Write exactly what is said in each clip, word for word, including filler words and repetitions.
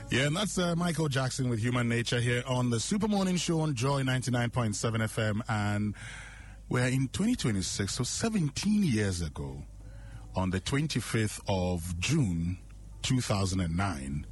Yeah, and that's uh, Michael Jackson with Human Nature here on the Super Morning Show on Joy ninety-nine point seven F M. And we're in twenty twenty-six, so seventeen years ago, on the twenty-fifth of June, two thousand nine,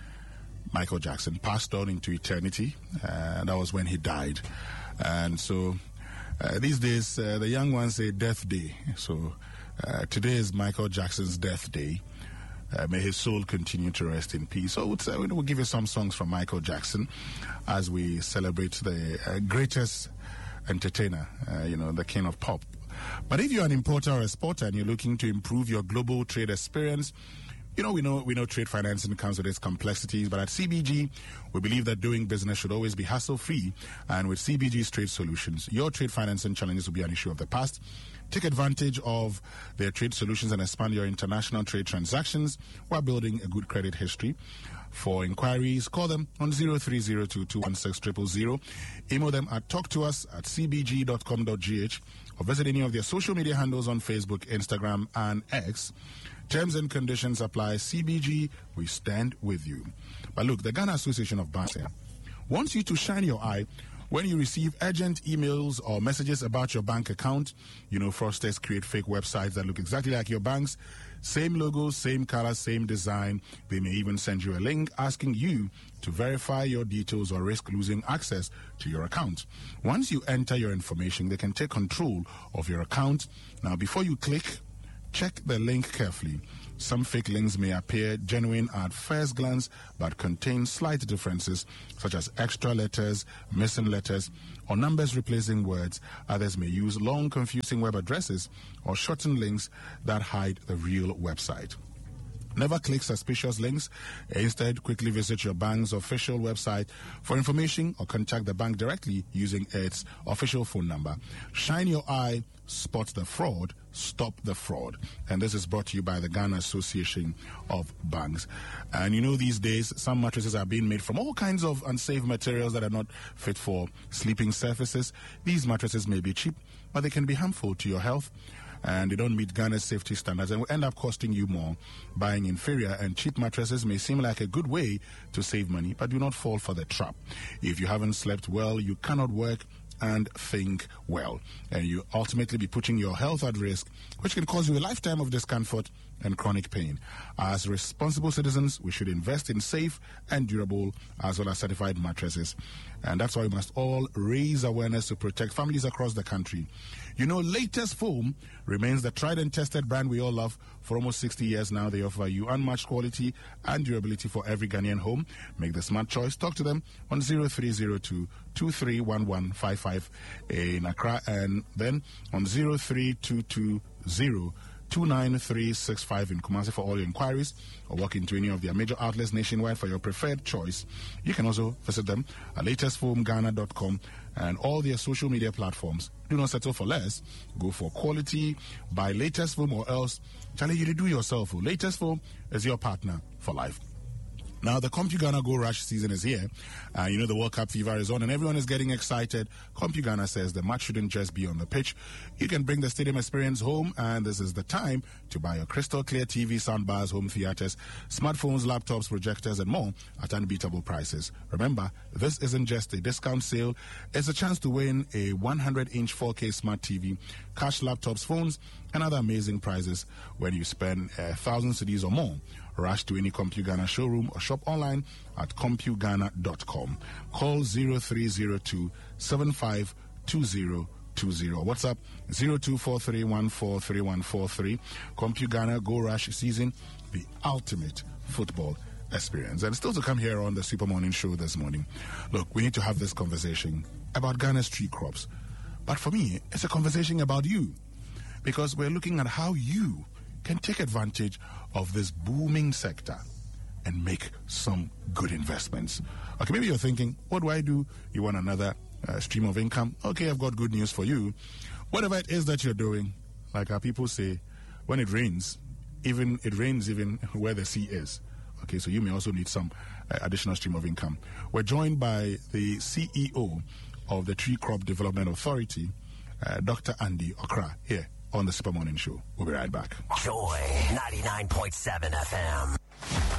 Michael Jackson passed on into eternity. Uh, that was when he died. And so uh, these days, uh, the young ones say death day. So uh, today is Michael Jackson's death day. Uh, may his soul continue to rest in peace. So we'll, uh, we'll give you some songs from Michael Jackson as we celebrate the uh, greatest entertainer, uh, you know, the king of pop. But if you're an importer or exporter and you're looking to improve your global trade experience, you know, we know we know trade financing comes with its complexities, but at C B G, we believe that doing business should always be hassle-free. And with C B G's trade solutions, your trade financing challenges will be an issue of the past. Take advantage of their trade solutions and expand your international trade transactions while building a good credit history. For inquiries, call them on zero three zero two, two one six, zero zero zero. Email them at talk to us at c b g dot com dot g h or visit any of their social media handles on Facebook, Instagram, and X. Terms and conditions apply. C B G, we stand with you. But look, the Ghana Association of Banks wants you to shine your eye when you receive urgent emails or messages about your bank account. You know, fraudsters create fake websites that look exactly like your bank's. Same logo, same color, same design. They may even send you a link asking you to verify your details or risk losing access to your account. Once you enter your information, they can take control of your account. Now, before you click, check the link carefully. Some fake links may appear genuine at first glance, but contain slight differences, such as extra letters, missing letters, or numbers replacing words. Others may use long, confusing web addresses or shortened links that hide the real website. Never click suspicious links. Instead, quickly visit your bank's official website for information or contact the bank directly using its official phone number. Shine your eye, spot the fraud, stop the fraud. And this is brought to you by the Ghana Association of Banks. And you know, these days, some mattresses are being made from all kinds of unsafe materials that are not fit for sleeping surfaces. These mattresses may be cheap, but they can be harmful to your health, and they don't meet Ghana's safety standards and will end up costing you more. Buying inferior and cheap mattresses may seem like a good way to save money, but do not fall for the trap. If you haven't slept well, you cannot work and think well, and you ultimately be putting your health at risk, which can cause you a lifetime of discomfort and chronic pain. As responsible citizens, we should invest in safe and durable as well as certified mattresses, and that's why we must all raise awareness to protect families across the country. You know, Latest Foam remains the tried and tested brand we all love. For almost sixty years now, they offer you unmatched quality and durability for every Ghanaian home. Make the smart choice. Talk to them on zero three zero two, two three one one five five in Accra, and then on zero three two two zero two nine three six five in Kumasi for all your inquiries, or walk into any of their major outlets nationwide for your preferred choice. You can also visit them at latest foam ghana dot com and all their social media platforms. Do not settle for less. Go for quality. Buy Latest Foam, or else tell you to do yourself. Latest Foam is your partner for life. Now, the CompuGhana Go Rush season is here. Uh, you know, the World Cup fever is on and everyone is getting excited. CompuGhana says the match shouldn't just be on the pitch. You can bring the stadium experience home, and this is the time to buy your crystal clear T V, soundbars, home theaters, smartphones, laptops, projectors, and more at unbeatable prices. Remember, this isn't just a discount sale. It's a chance to win a one hundred inch four K smart T V, cash, laptops, phones, and other amazing prizes when you spend a thousand cedis or more. Rush to any CompuGhana showroom or shop online at compu ghana dot com. Call zero three zero two, seven five two zero two zero. WhatsApp zero two four three one four three one four three. CompuGhana Go Rush season, the ultimate football experience. And still to come here on the Super Morning Show this morning. Look, we need to have this conversation about Ghana's tree crops. But for me, it's a conversation about you, because we're looking at how you can take advantage of this booming sector and make some good investments. Okay, maybe you're thinking, what do I do? You want another uh, stream of income? Okay, I've got good news for you. Whatever it is that you're doing, like our people say, when it rains, even it rains even where the sea is. Okay, so you may also need some uh, additional stream of income. We're joined by the C E O of the Tree Crop Development Authority, uh, Doctor Andy Okra, here on the Super Morning Show. We'll be right back. Joy ninety-nine point seven F M. It's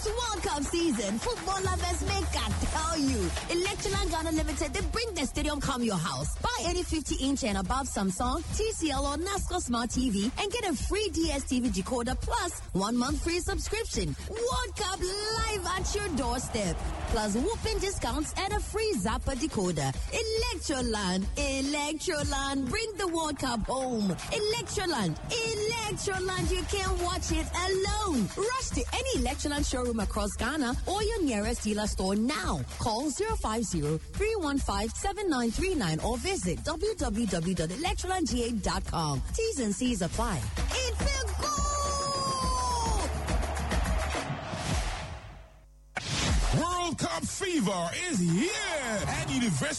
It's World Cup season. Football lovers make I tell you. Electroland Ghana Limited, they bring the stadium come your house. Buy any fifty inch and above Samsung, T C L or NASCO Smart T V and get a free D S T V decoder plus one month free subscription. World Cup live at your doorstep. Plus whooping discounts and a free Zappa decoder. Electroland, Electroland, bring the World Cup home. Electroland, Electroland, you can't watch it alone. Rush to any Electroland showroom across Ghana or your nearest dealer store now. Call zero five zero, three one five, seven nine three nine or visit w w w dot electroland g a dot com. T's and C's apply. It's a goal! World Cup fever is here at University